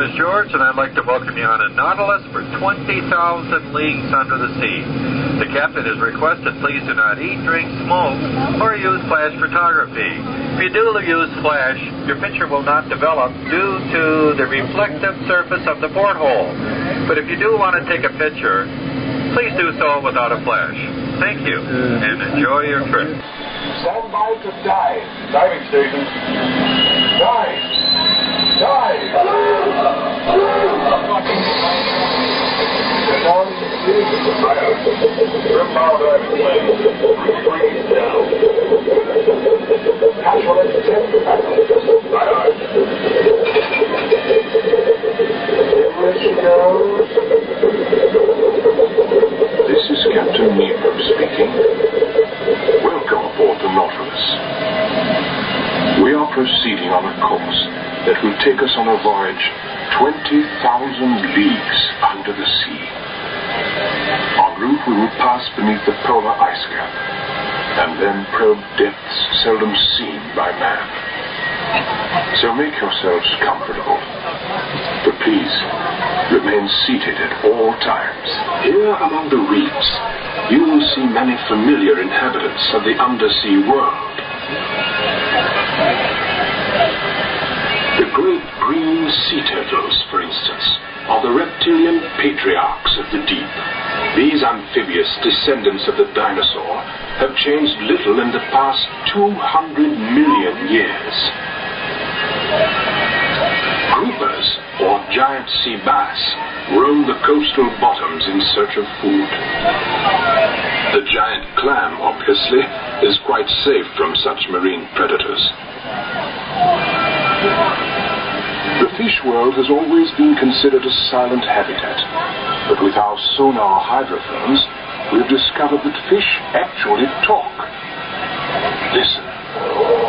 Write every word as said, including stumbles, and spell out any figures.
is George, and I'd like to welcome you on a Nautilus for twenty thousand leagues under the sea. The captain has requested please do not eat, drink, smoke, or use flash photography. If you do use flash, your picture will not develop due to the reflective surface of the porthole. But if you do want to take a picture, please do so without a flash. Thank you, and enjoy your trip. Stand by to dive. Diving station. Dive. Dive. Inbound diving plane. Freeze down. Actual ten passengers. Right on. Here she goes. This is Captain Nemo speaking. Welcome aboard the Nautilus. We are proceeding on a course that will take us on a voyage twenty thousand leagues under the sea. En route we will pass beneath the polar ice cap and then probe depths seldom seen by man. So make yourselves comfortable, but please remain seated at all times. Here among the reefs you will see many familiar inhabitants of the undersea world. The great green sea turtles, for instance, are the reptilian patriarchs of the deep. These amphibious descendants of the dinosaur have changed little in the past two hundred million years. Groupers, or giant sea bass, roam the coastal bottoms in search of food. The giant clam, obviously, is quite safe from such marine predators. The fish world has always been considered a silent habitat, but with our sonar hydrophones, we have discovered that fish actually talk. Listen.